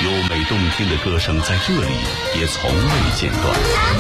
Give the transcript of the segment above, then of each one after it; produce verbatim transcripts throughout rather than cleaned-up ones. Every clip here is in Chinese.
优美动听的歌声在这里也从未间断。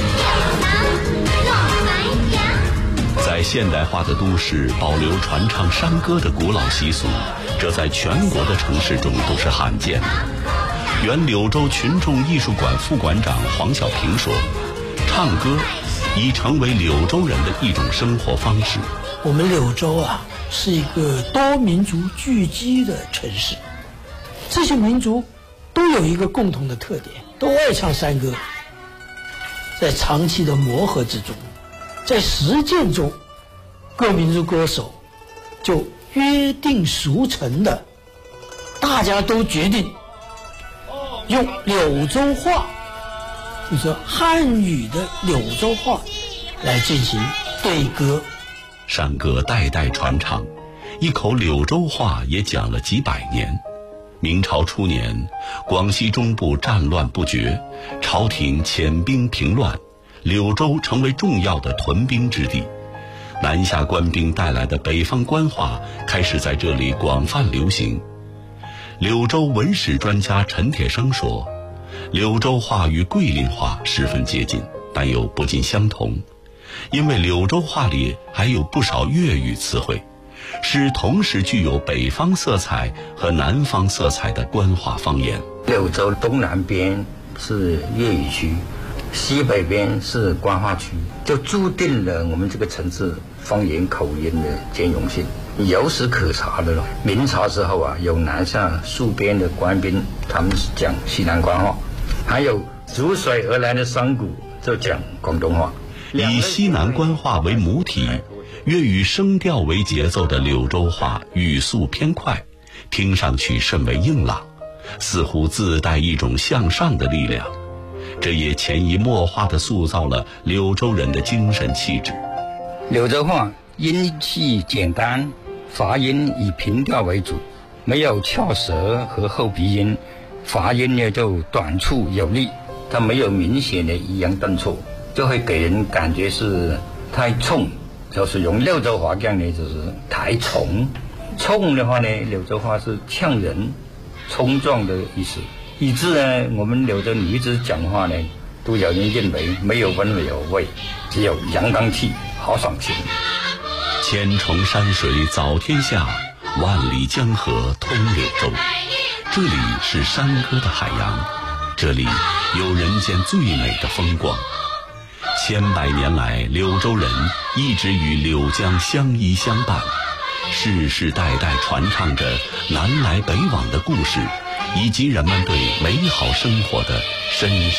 在现代化的都市保留传唱山歌的古老习俗，这在全国的城市中都是罕见的。原柳州群众艺术馆副馆长黄小平说，唱歌已成为柳州人的一种生活方式。 我们柳州啊，是一个多民族聚集的城市，这些民族都有一个共同的特点，都爱唱山歌。在长期的磨合之中，在实践中，各民族歌手就约定俗成的，大家都决定用柳州话，就是汉语的柳州话来进行对歌。 山歌代代传唱，一口柳州话也讲了几百年。明朝初年，广西中部战乱不绝，朝廷遣兵平乱，柳州成为重要的屯兵之地。南下官兵带来的北方官话开始在这里广泛流行。柳州文史专家陈铁生说，柳州话与桂林话十分接近，但又不尽相同，因为柳州话里还有不少粤语词汇，是同时具有北方色彩和南方色彩的官话方言。 柳州东南边是粤语区，西北边是官话区，就注定了我们这个城市方言口音的兼容性。有史可查的了，明朝之后啊，有南下戍边的官兵，他们是讲西南官话，还有逐水而来的商贾就讲广东话。 以西南官话为母体，粤语声调为节奏的柳州话语速偏快，听上去甚为硬朗，似乎自带一种向上的力量，这也潜移默化地塑造了柳州人的精神气质。 柳州话音气简单，发音以平调为主，没有翘舌和后鼻音，发音呢就短促有力，它没有明显的抑扬顿挫，就会给人感觉是太冲，就是用柳州话讲呢，就是太冲。冲的话呢，柳州话是呛人、冲撞的意思，以致呢，我们柳州女子讲话呢，都有人认为没有温柔味，只有阳刚气、豪爽型。 千重山水早天下，万里江河通柳州。这里是山歌的海洋，这里有人间最美的风光。千百年来，柳州人一直与柳江相依相伴，世世代代传唱着南来北往的故事，以及人们对美好生活的深深